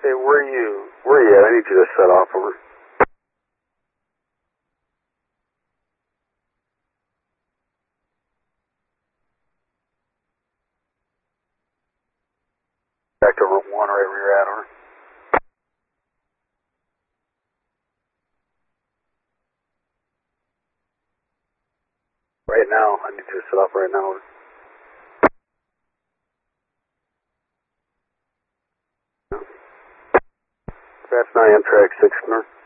Hey, where are you at? I need you to set off over. Back over 1 right where you're at, over. Right now, I need you to set off right now, over. That's 9 Amtrak 6 North.